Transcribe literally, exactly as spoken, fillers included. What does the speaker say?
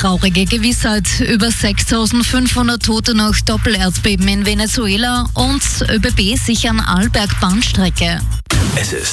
Traurige Gewissheit über sechstausendfünfhundert Tote nach Doppelerdbeben in Venezuela und ÖBB sichern Arlberg-Bahnstrecke. Es ist